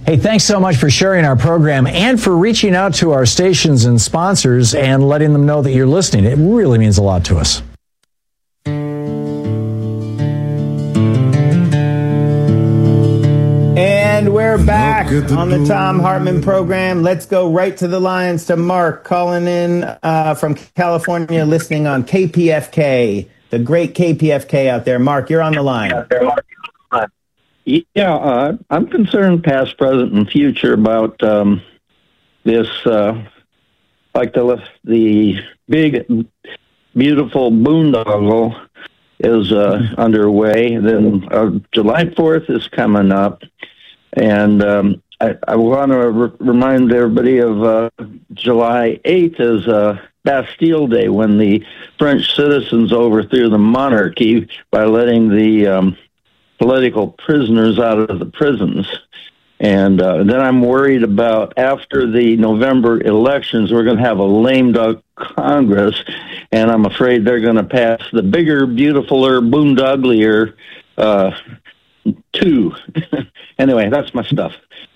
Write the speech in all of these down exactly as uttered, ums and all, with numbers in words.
Hey, thanks so much for sharing our program and for reaching out to our stations and sponsors and letting them know that you're listening. It really means a lot to us. And we're back on the Thom Hartmann program. Let's go right to the lines to Mark calling in uh, from California, listening on K P F K, the great K P F K out there. Mark, you're on the line. Yeah, uh, I'm concerned past, present, and future about um, this, uh, like the, the big, beautiful boondoggle is uh, underway. Then uh, July fourth is coming up. And um, I, I want to re- remind everybody of uh, July eighth is uh, Bastille Day, when the French citizens overthrew the monarchy by letting the um, political prisoners out of the prisons. And uh, then I'm worried about after the November elections, we're going to have a lame duck Congress, and I'm afraid they're going to pass the bigger, beautifuler, boondogglier uh, two. Anyway, that's my stuff.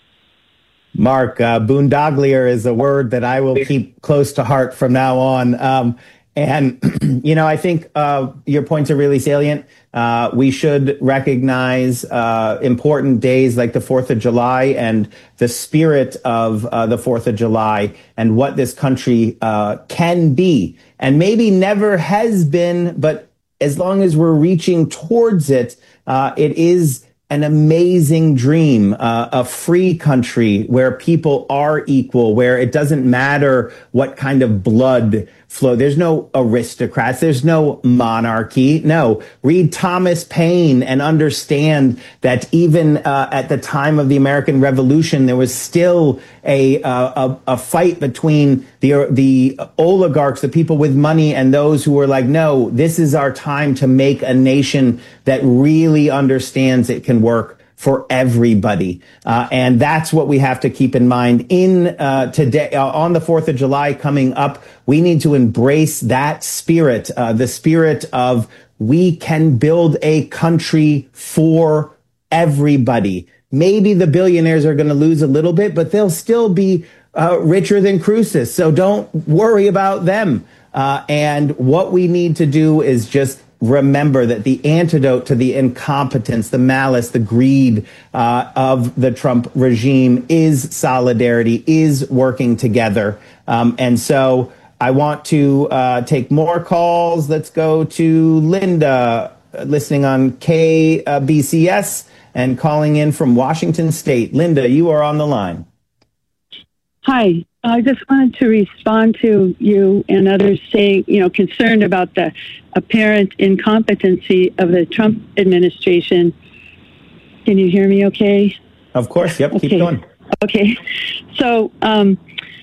Mark, uh, boondogglier is a word that I will keep close to heart from now on. Um, and, you know, I think uh, your points are really salient. Uh, we should recognize uh, important days like the fourth of July and the spirit of uh, the fourth of July and what this country uh, can be. And maybe never has been, but as long as we're reaching towards it, uh, it is an amazing dream, uh, a free country where people are equal, where it doesn't matter what kind of blood flow. There's no aristocrats. There's no monarchy. No, read Thomas Paine and understand that even uh, at the time of the American Revolution, there was still a uh, a, a fight between the the oligarchs, the people with money, and those who were like, no, this is our time to make a nation that really understands it can work for everybody. Uh, and that's what we have to keep in mind in uh, today, uh, on the fourth of July coming up. We need to embrace that spirit, uh, the spirit of we can build a country for everybody. Maybe the billionaires are going to lose a little bit, but they'll still be uh, richer than Croesus. So don't worry about them. Uh, and what we need to do is just remember that the antidote to the incompetence, the malice, the greed uh, of the Trump regime is solidarity, is working together. Um, and so I want to uh, take more calls. Let's go to Linda, listening on K B C S and calling in from Washington State. Linda, you are on the line. Hi. I just wanted to respond to you and others saying, you know, concerned about the apparent incompetency of the Trump administration. Can you hear me okay? Of course. Yep. Okay. Keep going. Okay. So, um,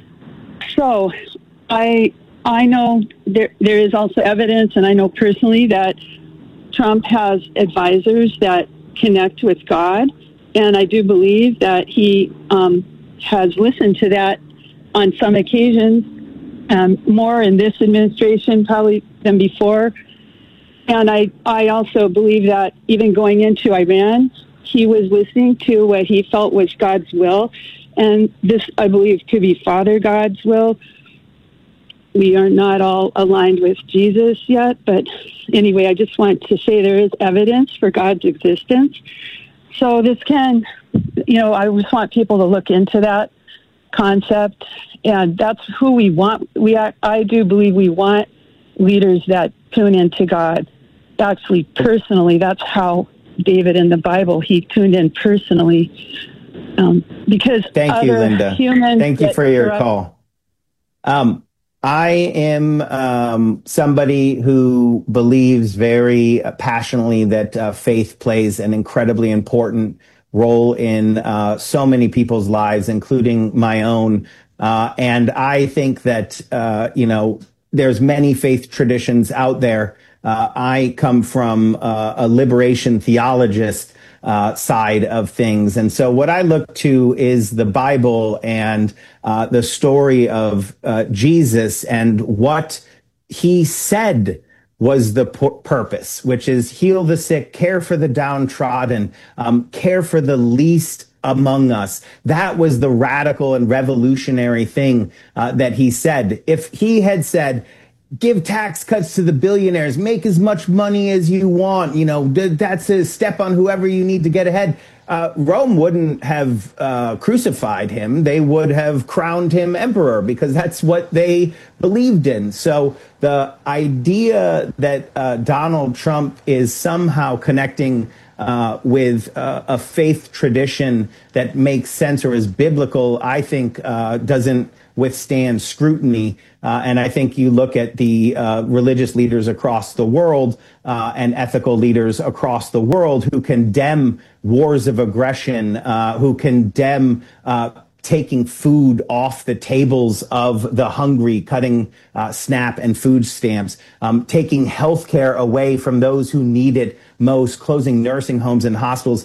so I, I know there, there is also evidence, and I know personally that Trump has advisors that connect with God. And I do believe that he um, has listened to that on some occasions, um, more in this administration probably than before. And I, I also believe that even going into Iran, he was listening to what he felt was God's will. And this, I believe, could be Father God's will. We are not all aligned with Jesus yet. But anyway, I just want to say there is evidence for God's existence. So this can, you know, I just want people to look into that concept, and that's who we want. We, I do believe we want leaders that tune into God. Actually, personally, that's how David in the Bible, he tuned in personally. Um, because thank you, Linda. Thank you for your corrupt- call. Um, I am um, somebody who believes very passionately that uh, faith plays an incredibly important role in uh, so many people's lives, including my own. Uh, and I think that, uh, you know, there's many faith traditions out there. Uh, I come from uh, a liberation theologist uh, side of things. And so what I look to is the Bible and uh, the story of uh, Jesus and what he said was the pu- purpose, which is heal the sick, care for the downtrodden, um, care for the least among us. That was the radical and revolutionary thing uh, that he said. If he had said, give tax cuts to the billionaires, make as much money as you want, you know, that's a step on whoever you need to get ahead. Uh, Rome wouldn't have uh, crucified him. They would have crowned him emperor because that's what they believed in. So the idea that uh, Donald Trump is somehow connecting uh, with uh, a faith tradition that makes sense or is biblical, I think uh, doesn't withstand scrutiny. Uh, and I think you look at the uh, religious leaders across the world uh, and ethical leaders across the world who condemn wars of aggression, uh, who condemn uh, taking food off the tables of the hungry, cutting uh, SNAP and food stamps, um, taking health care away from those who need it most, closing nursing homes and hospitals.